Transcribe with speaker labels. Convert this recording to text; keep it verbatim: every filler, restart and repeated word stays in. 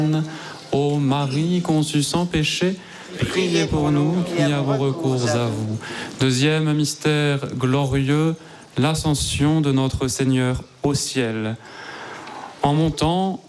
Speaker 1: Ô Marie conçue sans péché, priez pour nous qui avons recours à vous. Deuxième mystère glorieux, l'ascension de notre Seigneur au ciel. En montant